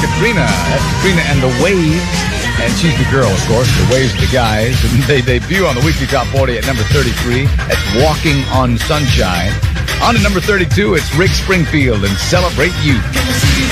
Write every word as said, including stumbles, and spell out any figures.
Katrina. That's Katrina and the Waves. And she's the girl, of course. The Waves are the guys. And they debut on the Weekly Top forty at number thirty-three. That's Walking on Sunshine. On to number thirty-two, it's Rick Springfield and Celebrate You.